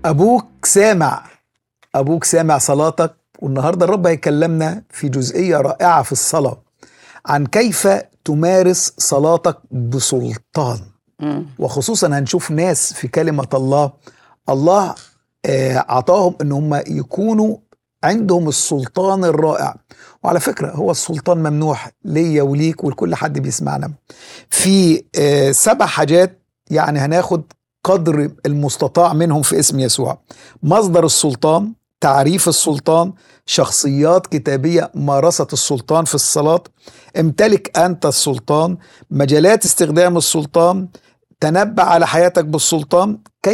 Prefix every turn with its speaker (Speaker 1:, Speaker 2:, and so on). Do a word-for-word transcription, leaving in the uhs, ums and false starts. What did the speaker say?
Speaker 1: أبوك سامع، أبوك سامع صلاتك. والنهاردة الرب هيكلمنا في جزئية رائعة في الصلاة عن كيف تمارس صلاتك بسلطان.
Speaker 2: مم.
Speaker 1: وخصوصا هنشوف ناس في كلمة الله الله آه، عطاهم ان هم يكونوا عندهم السلطان الرائع. وعلى فكرة هو السلطان ممنوح ليا وليك ولكل حد بيسمعنا في آه، سبع حاجات، يعني هناخد قدر المستطاع منهم في اسم يسوع. مصدر السلطان، تعريف السلطان، شخصيات كتابية مارست السلطان في الصلاة، امتلك أنت السلطان، مجالات استخدام السلطان، تنبأ على حياتك بالسلطان.